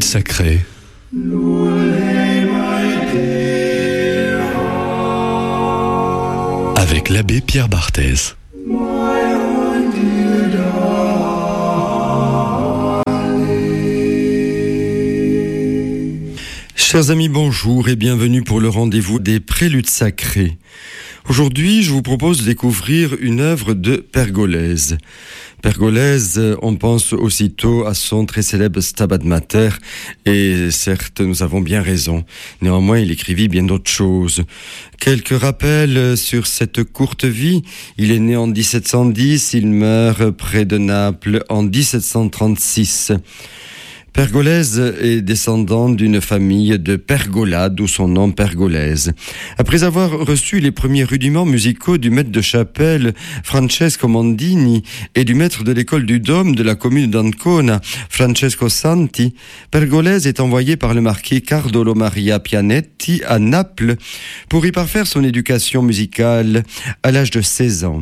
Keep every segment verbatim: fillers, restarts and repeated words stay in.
sacrée. Avec l'abbé Pierre Barthès. Chers amis, bonjour et bienvenue pour le rendez-vous des Préludes sacrés. Aujourd'hui, je vous propose de découvrir une œuvre de Pergolèse. Pergolèse, on pense aussitôt à son très célèbre Stabat Mater, et certes, nous avons bien raison. Néanmoins, il écrivit bien d'autres choses. Quelques rappels sur cette courte vie. Il est né en dix-sept cent dix, il meurt près de Naples en dix-sept cent trente-six. Pergolèse est descendant d'une famille de Pergola, d'où son nom Pergolèse. Après avoir reçu les premiers rudiments musicaux du maître de chapelle Francesco Mondini et du maître de l'école du Dôme de la commune d'Ancona, Francesco Santi, Pergolèse est envoyé par le marquis Cardolo Maria Pianetti à Naples pour y parfaire son éducation musicale à l'âge de seize ans.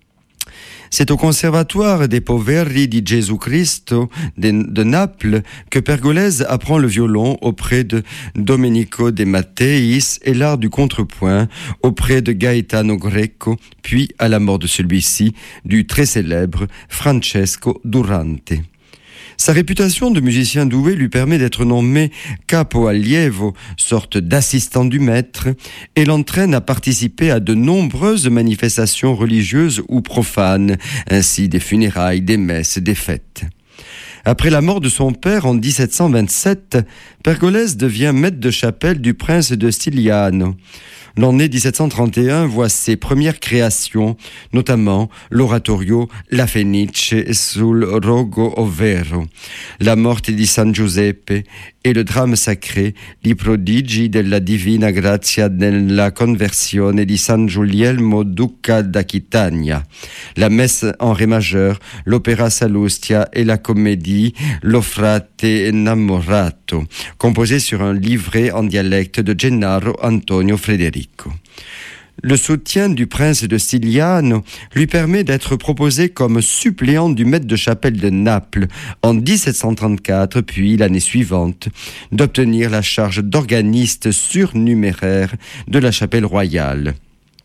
C'est au Conservatoire dei Poveri di Gesù Cristo de, de Naples que Pergolèse apprend le violon auprès de Domenico De Matteis et l'art du contrepoint auprès de Gaetano Greco, puis, à la mort de celui-ci, du très célèbre Francesco Durante. Sa réputation de musicien doué lui permet d'être nommé capo allievo, sorte d'assistant du maître, et l'entraîne à participer à de nombreuses manifestations religieuses ou profanes, ainsi des funérailles, des messes, des fêtes. Après la mort de son père en dix-sept cent vingt-sept, Pergolèse devient maître de chapelle du prince de Stigliano. L'année dix-sept cent trente et un voit ses premières créations, notamment l'oratorio La Fenice sul Rogo Ovvero, La Morte di San Giuseppe et le drame sacré I Prodigi della Divina Grazia nella Conversione di San Giulielmo Duca d'Aquitania, la messe en ré majeur, l'opéra Salustia et la comédie Lo Frate Innamorato, composée sur un livret en dialecte de Gennaro Antonio Frederico. Le soutien du prince de Stigliano lui permet d'être proposé comme suppléant du maître de chapelle de Naples en dix-sept cent trente-quatre, puis l'année suivante, d'obtenir la charge d'organiste surnuméraire de la chapelle royale.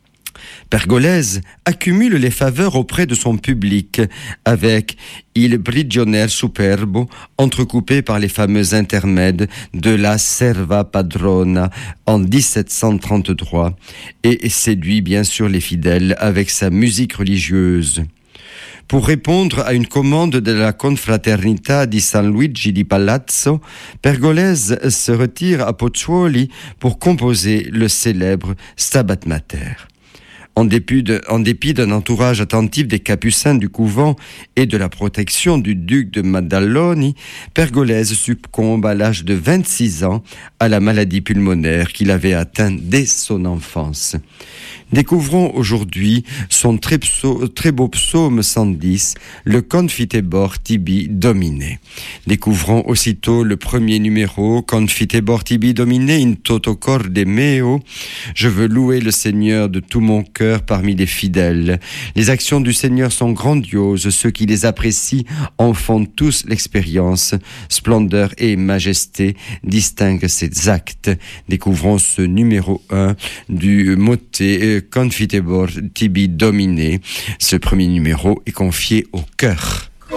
Pergolèse accumule les faveurs auprès de son public avec Il Prigionier Superbo, entrecoupé par les fameux intermèdes de la Serva Padrona en dix-sept cent trente-trois, et séduit bien sûr les fidèles avec sa musique religieuse. Pour répondre à une commande de la Confraternita di San Luigi di Palazzo, Pergolèse se retire à Pozzuoli pour composer le célèbre Stabat Mater. En dépit, de, en dépit d'un entourage attentif des capucins du couvent et de la protection du duc de Maddaloni, Pergolèse succombe à l'âge de vingt-six ans à la maladie pulmonaire qu'il avait atteint dès son enfance. Découvrons aujourd'hui son très, pso, très beau psaume cent dix, le Confitebor Tibi Domine. Découvrons aussitôt le premier numéro, Confitebor Tibi Domine in toto corde meo. Je veux louer le Seigneur de tout mon cœur parmi les fidèles. Les actions du Seigneur sont grandioses, ceux qui les apprécient en font tous l'expérience. Splendeur et majesté distinguent ses actes. Découvrons ce numéro un du motet Confitebor Tibi Domine. Ce premier numéro est confié au chœur.